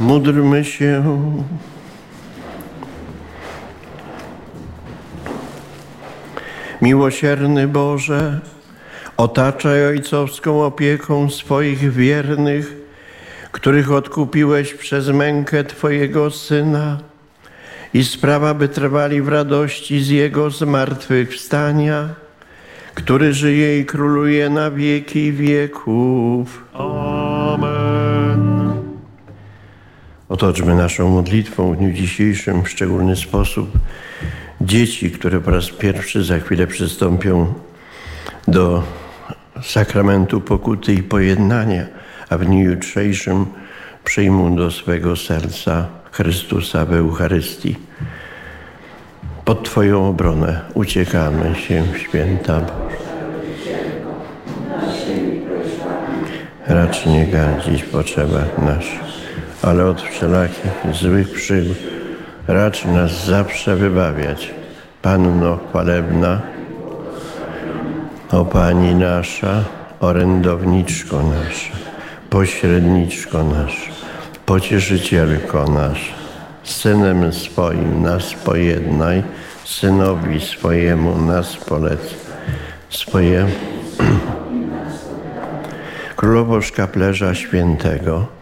Módlmy się. Miłosierny Boże, otaczaj ojcowską opieką swoich wiernych, których odkupiłeś przez mękę Twojego Syna i spraw, aby trwali w radości z Jego zmartwychwstania, który żyje i króluje na wieki wieków. Amen. Otoczmy naszą modlitwą w dniu dzisiejszym w szczególny sposób dzieci, które po raz pierwszy za chwilę przystąpią do sakramentu pokuty i pojednania, a w dniu jutrzejszym przyjmą do swego serca Chrystusa w Eucharystii. Pod Twoją obronę uciekamy się, święta. Racz nie gardzić potrzebach naszych, ale od wszelakich złych przygód racz nas zawsze wybawiać. Panno chwalebna, o Pani nasza, orędowniczko nasza, pośredniczko nasza, pocieszycielko nasza, z Synem swoim nas pojednaj, Synowi swojemu nas polec, swojemu. Królowo Szkaplerza Świętego,